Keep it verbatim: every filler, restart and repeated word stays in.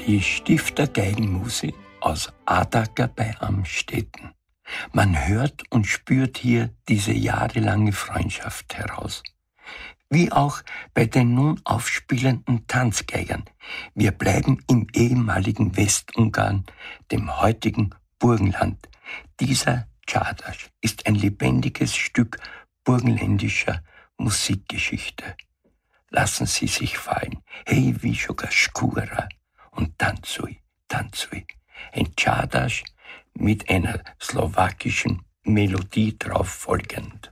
Die Stifter Geigenmusik aus Adacker bei Amstetten. Man hört und spürt hier diese jahrelange Freundschaft heraus. Wie auch bei den nun aufspielenden Tanzgeigern. Wir bleiben im ehemaligen Westungarn, dem heutigen Burgenland. Dieser Czardas ist ein lebendiges Stück burgenländischer Musikgeschichte. Lassen Sie sich fallen, hej Vishoga Skura und Tanzuj, Tanzuj. Ein Czardas mit einer slowakischen Melodie drauf folgend.